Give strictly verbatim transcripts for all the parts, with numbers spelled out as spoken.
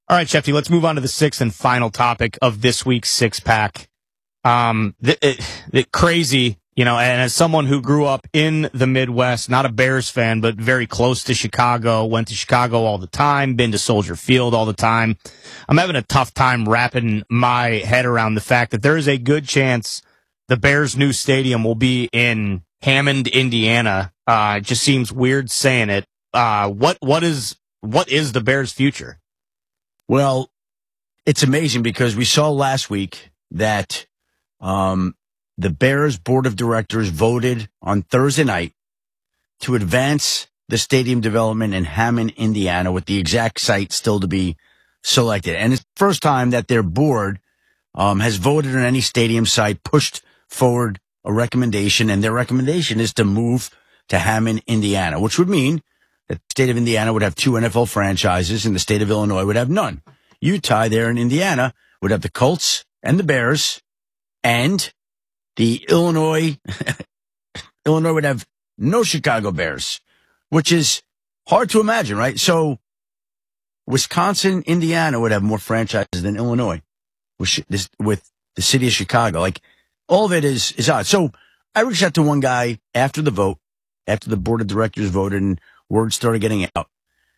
All right, Shefty, let's move on to the sixth and final topic of this week's six pack. Um, the, it, it, crazy, you know, and as someone who grew up in the Midwest, not a Bears fan, but very close to Chicago, went to Chicago all the time, been to Soldier Field all the time. I'm having a tough time wrapping my head around the fact that there is a good chance the Bears' new stadium will be in Hammond, Indiana. Uh, it just seems weird saying it. Uh, what, what is, what is the Bears' future? Well, it's amazing because we saw last week that um, the Bears board of directors voted on Thursday night to advance the stadium development in Hammond, Indiana, with the exact site still to be selected. And it's the first time that their board um, has voted on any stadium site, pushed forward a recommendation, and their recommendation is to move to Hammond, Indiana, which would mean that the state of Indiana would have two N F L franchises and the state of Illinois would have none. Utah there in Indiana would have the Colts and the Bears, and the Illinois, Illinois would have no Chicago Bears, which is hard to imagine, right? So Wisconsin, Indiana would have more franchises than Illinois with, this, with the city of Chicago. Like, all of it is, is odd. So I reached out to one guy after the vote, after the board of directors voted and words started getting out.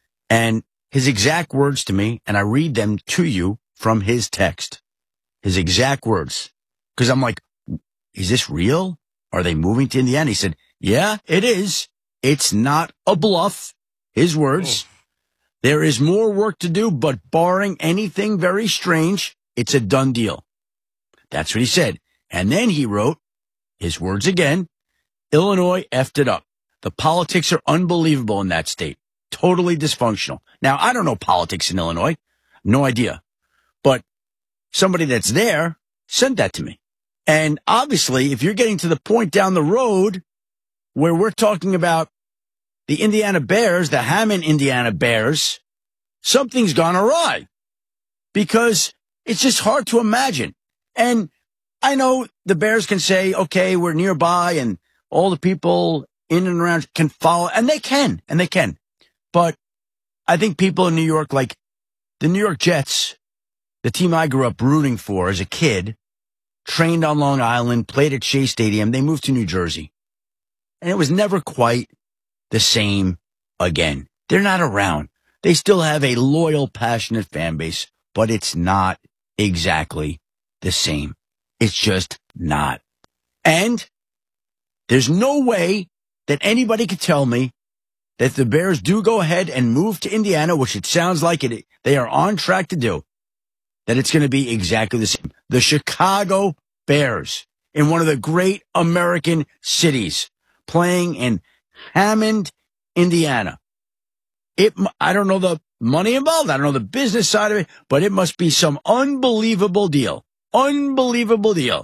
And his exact words to me, and I read them to you from his text. His exact words. Because I'm like, is this real? Are they moving to Indiana? He said, yeah, it is. It's not a bluff. His words. Oh. There is more work to do, but barring anything very strange, it's a done deal. That's what he said. And then he wrote, his words again, Illinois effed it up. The politics are unbelievable in that state. Totally dysfunctional. Now, I don't know politics in Illinois. No idea. But somebody that's there sent that to me. And obviously, if you're getting to the point down the road where we're talking about the Indiana Bears, the Hammond, Indiana Bears, something's gone awry. Because it's just hard to imagine. And I know the Bears can say, okay, we're nearby and all the people in and around can follow, and they can, and they can. But I think people in New York, like the New York Jets, the team I grew up rooting for as a kid, trained on Long Island, played at Shea Stadium, they moved to New Jersey. And it was never quite the same again. They're not around. They still have a loyal, passionate fan base, but it's not exactly the same. It's just not. And there's no way that anybody could tell me that if the Bears do go ahead and move to Indiana, which it sounds like it, they are on track to do, that it's going to be exactly the same. The Chicago Bears in one of the great American cities playing in Hammond, Indiana. It, I don't know the money involved. I don't know the business side of it, but it must be some unbelievable deal. Unbelievable deal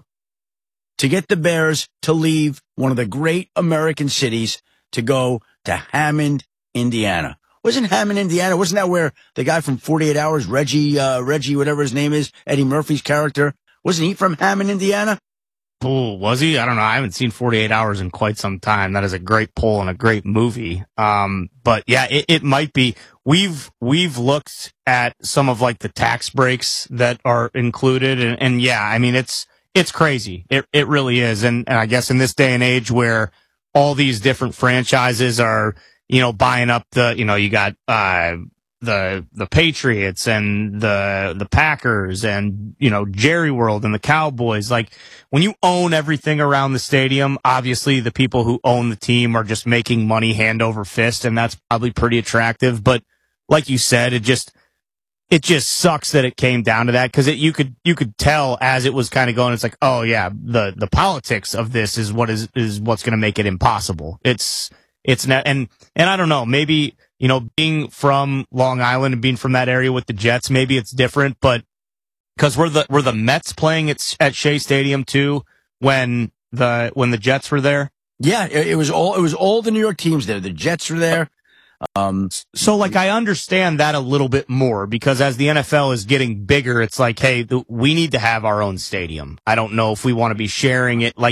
to get the Bears to leave one of the great American cities to go to Hammond, Indiana. Wasn't Hammond, Indiana? Wasn't that where the guy from forty-eight hours, Reggie, uh, Reggie, whatever his name is, Eddie Murphy's character, wasn't he from Hammond, Indiana? Oh, was he? I don't know. I haven't seen forty-eight hours in quite some time. That is a great poll and a great movie. Um, but yeah, it, it might be. We've, we've looked at some of like the tax breaks that are included. And, and yeah, I mean, it's, it's crazy. It, it really is. And, and I guess in this day and age where all these different franchises are, you know, buying up the, you know, you got, uh, the, the Patriots and the, the Packers and, you know, Jerry World and the Cowboys. Like when you own everything around the stadium, obviously the people who own the team are just making money hand over fist. And that's probably pretty attractive. But like you said, it just, it just sucks that it came down to that. Cause it, you could, you could tell as it was kind of going, it's like, oh yeah, the, the politics of this is what is, is what's going to make it impossible. It's, it's not, and, and I don't know, maybe, you know, being from Long Island and being from that area with the Jets, maybe it's different, but because we're the, we're the Mets playing at, at Shea Stadium too when the, when the Jets were there. Yeah. It, it was all, it was all the New York teams there. The Jets were there. Um, so like I understand that a little bit more because as the N F L is getting bigger, it's like, hey, th- we need to have our own stadium. I don't know if we want to be sharing it. Like,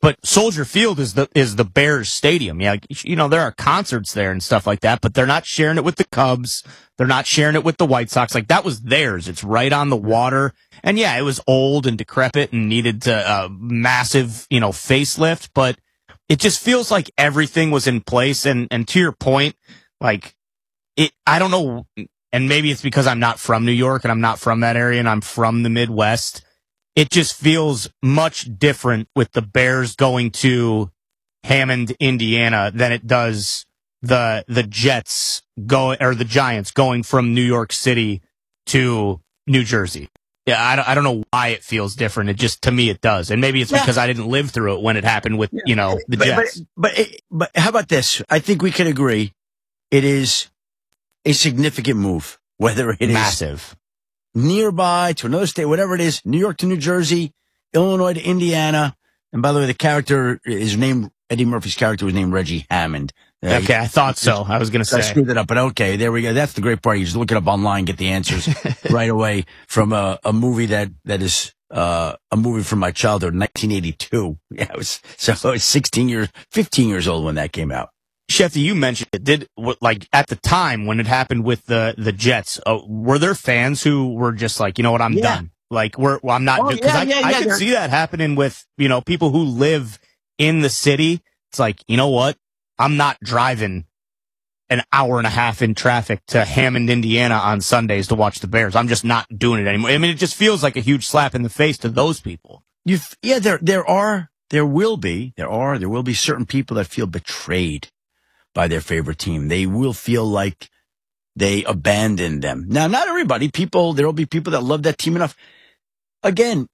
but Soldier Field is the is the Bears stadium. Yeah, you know, there are concerts there and stuff like that, but they're not sharing it with the Cubs. They're not sharing it with the White Sox. Like, that was theirs. It's right on the water. And yeah, it was old and decrepit and needed to, uh, massive, you know, facelift, but it just feels like everything was in place. And, and to your point, like, it, I don't know, and maybe it's because I'm not from New York and I'm not from that area and I'm from the Midwest. It just feels much different with the Bears going to Hammond, Indiana than it does the the Jets go or the Giants going from New York City to New Jersey. Yeah, I don't, I don't know why it feels different. It just, to me, it does. And maybe it's yeah. because I didn't live through it when it happened with, you know, the but, Jets. But, but, but how about this? I think we can agree it is a significant move, whether it is massive, nearby to another state, whatever it is, New York to New Jersey, Illinois to Indiana. And by the way, the character is named, Eddie Murphy's character was named Reggie Hammond. Uh, okay, I thought so. I was going to say. I screwed it up, but okay, there we go. That's the great part. You just look it up online, get the answers right away from a, a movie that, that is uh, a movie from my childhood, nineteen eighty-two. Yeah, it was, so I was sixteen years, fifteen years old when that came out. Shefty, you mentioned it. Did, like, at the time when it happened with the, the Jets, uh, were there fans who were just like, you know what, I'm yeah. done? Like, we're, well, I'm not, because oh, yeah, I, yeah, I yeah, could see that happening with, you know, people who live in the city. It's like, you know what? I'm not driving an hour and a half in traffic to Hammond, Indiana on Sundays to watch the Bears. I'm just not doing it anymore. I mean, it just feels like a huge slap in the face to those people. You, yeah, there, there are, there will be, there are, there will be certain people that feel betrayed by their favorite team. They will feel like they abandoned them. Now, not everybody. People, there will be people that love that team enough. Again,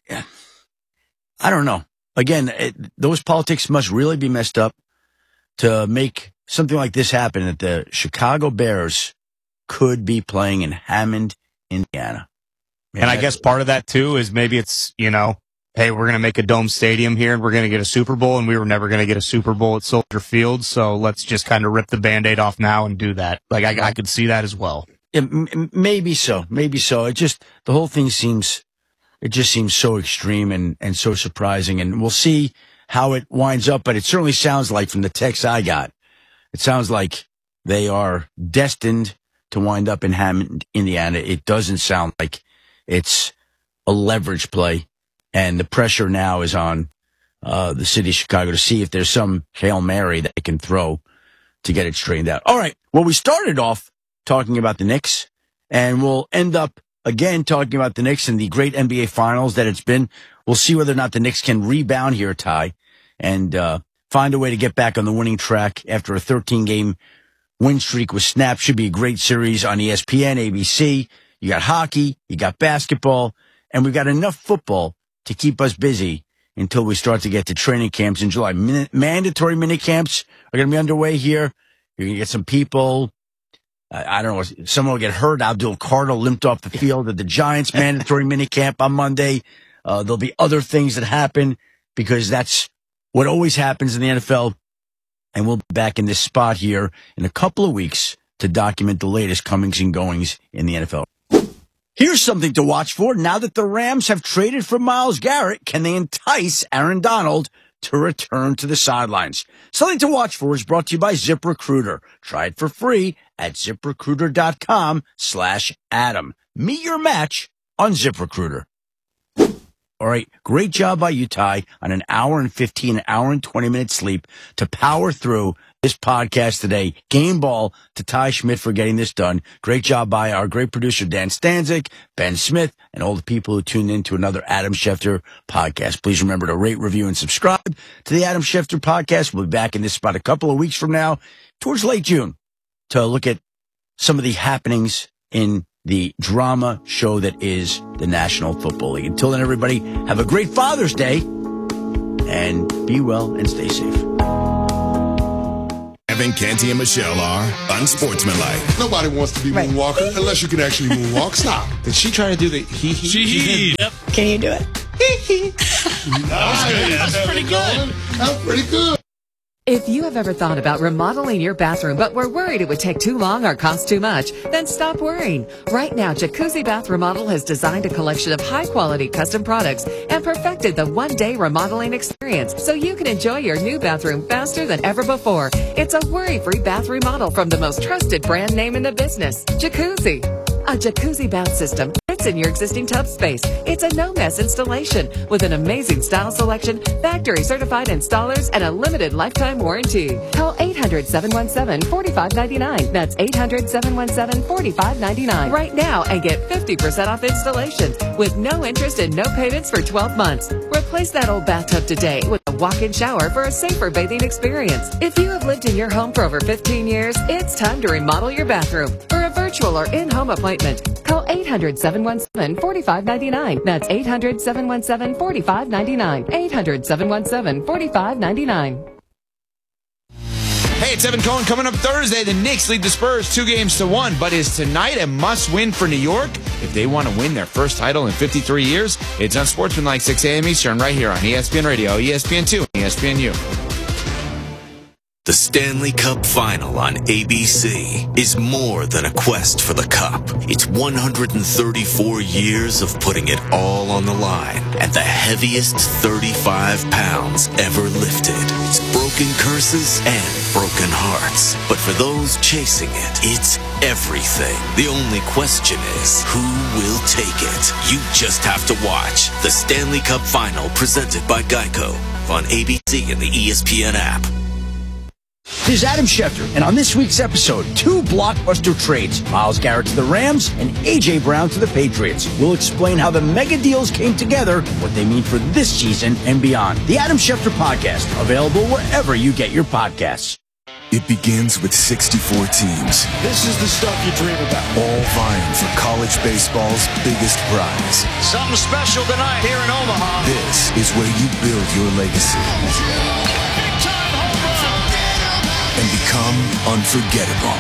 I don't know. Again, it, those politics must really be messed up to make something like this happen, that the Chicago Bears could be playing in Hammond, Indiana. Man, and I guess part of that, too, is maybe it's, you know, hey, we're going to make a dome stadium here and we're going to get a Super Bowl, and we were never going to get a Super Bowl at Soldier Field, so let's just kind of rip the Band-Aid off now and do that. Like, I, I could see that as well. Yeah, m- maybe so. Maybe so. It just, the whole thing seems, it just seems so extreme and, and so surprising, and we'll see how it winds up, but it certainly sounds like, from the text I got, it sounds like they are destined to wind up in Hammond, Indiana. It doesn't sound like it's a leverage play, and the pressure now is on uh the city of Chicago to see if there's some Hail Mary that they can throw to get it straightened out. All right, well, we started off talking about the Knicks, and we'll end up again talking about the Knicks and the great N B A Finals that it's been. We'll see whether or not the Knicks can rebound here, Ty, and uh find a way to get back on the winning track after a thirteen-game win streak was snapped. Should be a great series on E S P N, A B C. You got hockey, you got basketball, and we've got enough football to keep us busy until we start to get to training camps in July. Min- mandatory mini camps are going to be underway here. You're going to get some people. I, I don't know. Someone will get hurt. Abdul Carter limped off the field at the Giants mandatory mini camp on Monday. Uh, there'll be other things that happen because that's what always happens in the N F L. And we'll be back in this spot here in a couple of weeks to document the latest comings and goings in the N F L. Here's something to watch for. Now that the Rams have traded for Myles Garrett, can they entice Aaron Donald to return to the sidelines? Something to watch for is brought to you by ZipRecruiter. Try it for free at ZipRecruiter.com slash Adam. Meet your match on ZipRecruiter. All right, great job by you, Ty, on an hour and fifteen, an hour and twenty minute sleep to power through this podcast today. Game ball to Ty Schmidt for getting this done. Great job by our great producer, Dan Stanzik, Ben Smith, and all the people who tuned in to another Adam Schefter podcast. Please remember to rate, review, and subscribe to the Adam Schefter podcast. We'll be back in this spot a couple of weeks from now, towards late June, to look at some of the happenings in the drama show that is the National Football League. Until then, everybody, have a great Father's Day, and be well and stay safe. Evan, Canty, and Michelle are unsportsmanlike. Nobody wants to be Right. moonwalker unless you can actually moonwalk. Stop. Did she try to do the hee hee? She he. Yep. Can you do it? That was good. That's pretty good. That's pretty good. If you have ever thought about remodeling your bathroom but were worried it would take too long or cost too much, then stop worrying. Right now, Jacuzzi Bath Remodel has designed a collection of high-quality custom products and perfected the one-day remodeling experience so you can enjoy your new bathroom faster than ever before. It's a worry-free bath remodel from the most trusted brand name in the business, Jacuzzi. A Jacuzzi bath system fits in your existing tub space. It's a no-mess installation with an amazing style selection, factory-certified installers, and a limited lifetime warranty. Call eight hundred, seven one seven, four five nine nine. That's eight hundred, seven one seven, four five nine nine right now and get fifty percent off installations with no interest and no payments for twelve months. Replace that old bathtub today with a walk-in shower for a safer bathing experience. If you have lived in your home for over fifteen years, it's time to remodel your bathroom. For a virtual or in-home appointment, call eight hundred, seven one seven, four five nine nine. That's eight hundred, seven one seven, four five nine nine. eight hundred, seven one seven, four five nine nine. Hey, it's Evan Cohen. Coming up Thursday, the Knicks lead the Spurs two games to one. But is tonight a must-win for New York if they want to win their first title in fifty-three years? It's on Sportsmanlike, six a.m. Eastern, right here on E S P N Radio, E S P N two, and E S P N U. The Stanley Cup Final on A B C is more than a quest for the cup. It's one hundred thirty-four years of putting it all on the line and the heaviest thirty-five pounds ever lifted. It's broken curses and broken hearts. But for those chasing it, it's everything. The only question is, who will take it? You just have to watch the Stanley Cup Final presented by Geico on A B C and the E S P N app. This is Adam Schefter, and on this week's episode, two blockbuster trades. Myles Garrett to the Rams and A J. Brown to the Patriots. We'll explain how the mega deals came together, what they mean for this season and beyond. The Adam Schefter Podcast, available wherever you get your podcasts. It begins with sixty-four teams. This is the stuff you dream about. All vying for college baseball's biggest prize. Something special tonight here in Omaha. This is where you build your legacy. And become unforgettable.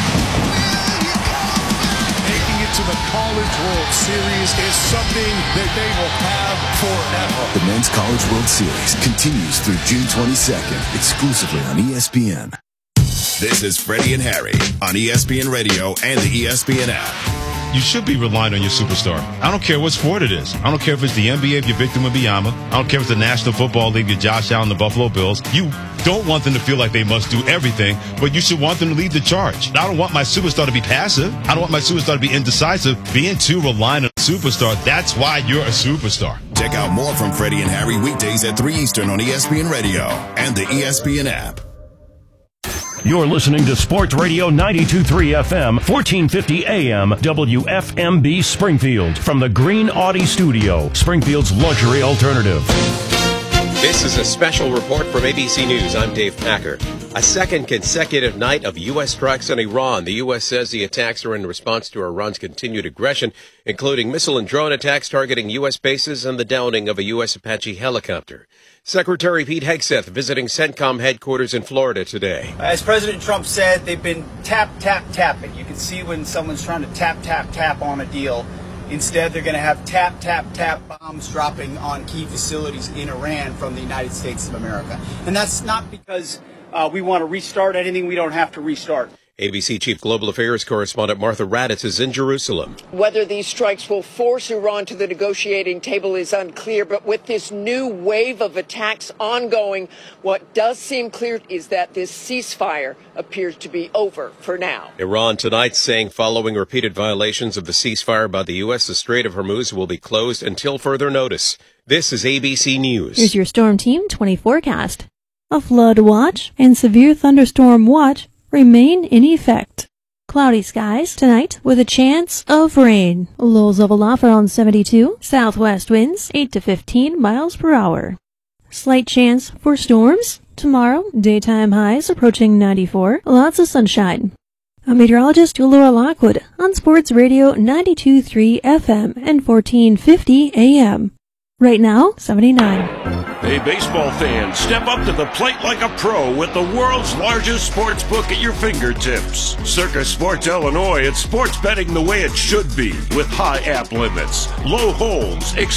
Making it to the College World Series is something that they will have forever. The Men's College World Series continues through June twenty-second, exclusively on E S P N. This is Freddie and Harry on E S P N Radio and the E S P N app. You should be relying on your superstar. I don't care what sport it is. I don't care if it's the N B A, if you're Victor Wembanyama. I don't care if it's the National Football League, you're Josh Allen, the Buffalo Bills. You don't want them to feel like they must do everything, but you should want them to lead the charge. I don't want my superstar to be passive. I don't want my superstar to be indecisive. Being too reliant on a superstar, that's why you're a superstar. Check out more from Freddie and Harry weekdays at three Eastern on E S N Radio and the E S P N app. You're listening to Sports Radio ninety-two point three F M, fourteen fifty A M, W F M B Springfield, from the Green Audi Studio, Springfield's luxury alternative. This is a special report from A B C News. I'm Dave Packer. A second consecutive night of U S strikes on Iran. The U S says the attacks are in response to Iran's continued aggression, including missile and drone attacks targeting U S bases and the downing of a U S Apache helicopter. Secretary Pete Hegseth visiting CENTCOM headquarters in Florida today. As President Trump said, they've been tap, tap, tapping. You can see when someone's trying to tap, tap, tap on a deal. Instead, they're going to have tap, tap, tap bombs dropping on key facilities in Iran from the United States of America. And that's not because uh, we want to restart anything we don't have to restart. A B C Chief Global Affairs Correspondent Martha Raddatz is in Jerusalem. Whether these strikes will force Iran to the negotiating table is unclear, but with this new wave of attacks ongoing, what does seem clear is that this ceasefire appears to be over for now. Iran tonight saying following repeated violations of the ceasefire by the U S, the Strait of Hormuz will be closed until further notice. This is A B C News. Here's your Storm Team twenty forecast. A flood watch and severe thunderstorm watch remain in effect. Cloudy skies tonight with a chance of rain. Lows of aloft around seventy-two. Southwest winds eight to fifteen miles per hour. Slight chance for storms tomorrow. Daytime highs approaching ninety-four. Lots of sunshine. I'm meteorologist Laura Lockwood on Sports Radio ninety-two point three F M and fourteen fifty A M. Right now, seventy-nine. Hey, baseball fans, step up to the plate like a pro with the world's largest sports book at your fingertips. Circa Sports Illinois, it's sports betting the way it should be, with high app limits, low holds,